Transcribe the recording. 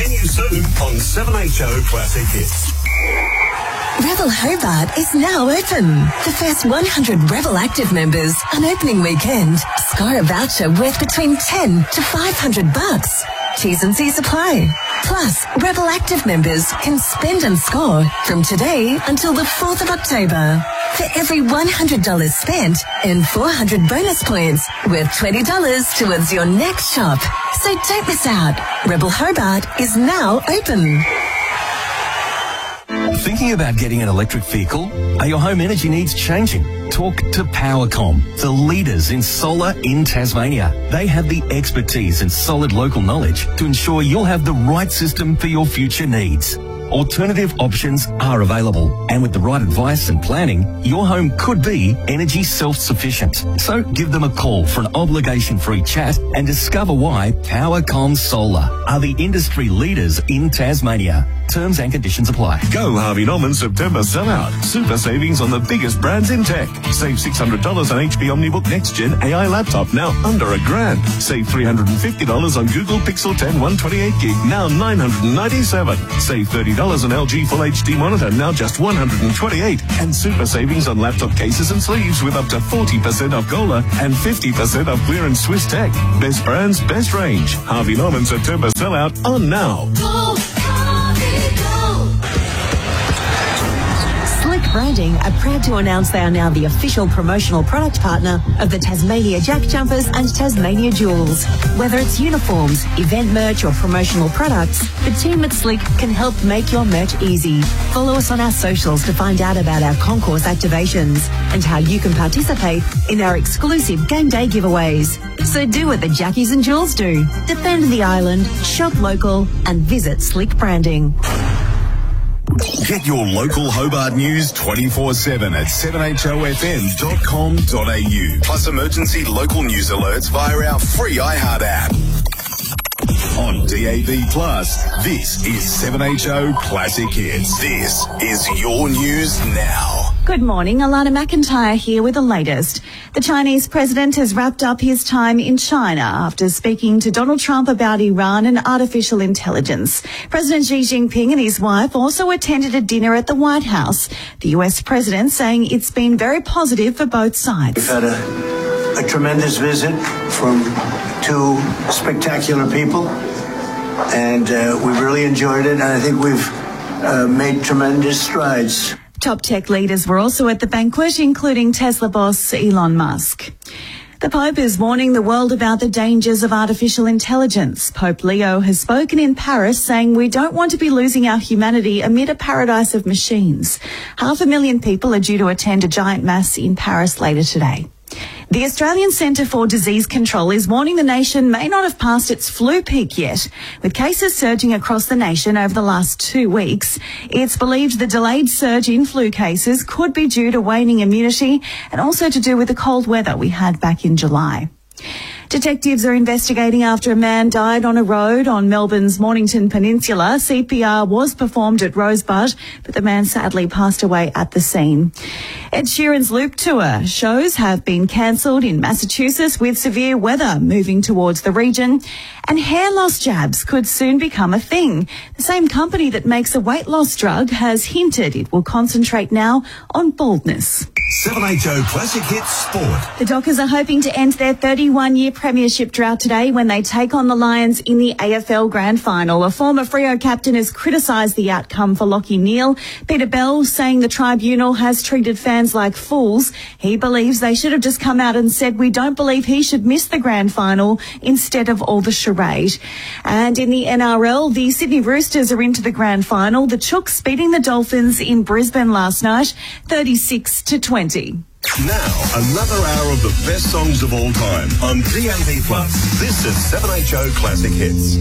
Continue soon on 7HO Classic Hits. Revel Hobart is now open. The first 100 Revel Active members on opening weekend score a voucher worth between $10 to $500. T's and C's apply. Plus, Revel Active members can spend and score from today until the 4th of October. For every $100 spent, earn 400 bonus points worth $20 towards your next shop. So don't miss out. Revel Hobart is now open. Thinking about getting an electric vehicle? Are your home energy needs changing? Talk to Powercom, the leaders in solar in Tasmania. They have the expertise and solid local knowledge to ensure you'll have the right system for your future needs. Alternative options are available, and with the right advice and planning, your home could be energy self-sufficient. So give them a call for an obligation-free chat and discover why Powercom Solar are the industry leaders in Tasmania. Terms and conditions apply. Go Harvey Norman September sellout. Super savings on the biggest brands in tech. Save $600 on HP OmniBook Next Gen AI laptop, now under $1,000. Save $350 on Google Pixel 10 128GB, now $997. Save $30 on LG Full HD monitor, now just $128. And super savings on laptop cases and sleeves with up to 40% off Gola and 50% off clearance Swiss Tech. Best brands, best range. Harvey Norman September sellout on now. Branding are proud to announce they are now the official promotional product partner of the Tasmania Jack Jumpers and Tasmania Jewels. Whether it's uniforms, event merch or promotional products, the team at Slick can help make your merch easy. Follow us on our socials to find out about our concourse activations and how you can participate in our exclusive game day giveaways. So do what the Jackies and Jewels do. Defend the island, shop local and visit Slick Branding. Get your local Hobart news 24/7 at 7HOFM.com.au. Plus emergency local news alerts via our free iHeart app. On DAB+, this is 7HO Classic Hits. This is your news now. Good morning, Alana McIntyre here with the latest. The Chinese president has wrapped up his time in China after speaking to Donald Trump about Iran and artificial intelligence. President Xi Jinping and his wife also attended a dinner at the White House. The US president saying it's been very positive for both sides. We've had a tremendous visit from two spectacular people, and we've really enjoyed it, and I think we've made tremendous strides. Top tech leaders were also at the banquet, including Tesla boss Elon Musk. The Pope is warning the world about the dangers of artificial intelligence. Pope Leo has spoken in Paris saying we don't want to be losing our humanity amid a paradise of machines. 500,000 people are due to attend a giant mass in Paris later today. The Australian Centre for Disease Control is warning the nation may not have passed its flu peak yet. With cases surging across the nation over the last 2 weeks, it's believed the delayed surge in flu cases could be due to waning immunity and also to do with the cold weather we had back in July. Detectives are investigating after a man died on a road on Melbourne's Mornington Peninsula. CPR was performed at Rosebud, but the man sadly passed away at the scene. Ed Sheeran's Loop Tour shows have been cancelled in Massachusetts with severe weather moving towards the region. And hair loss jabs could soon become a thing. The same company that makes a weight loss drug has hinted it will concentrate now on baldness. 7HO Classic Hits Sport. The Dockers are hoping to end their 31-year premiership drought today when they take on the Lions in the AFL Grand Final. A former Freo captain has criticised the outcome for Lachie Neale. Peter Bell saying the tribunal has treated fans like fools. He believes they should have just come out and said we don't believe he should miss the Grand Final instead of all the charade. And in the NRL, the Sydney Roosters are into the Grand Final. The Chooks beating the Dolphins in Brisbane last night, 36-20. Now, another hour of the best songs of all time on DAB+. This is 7HO Classic Hits.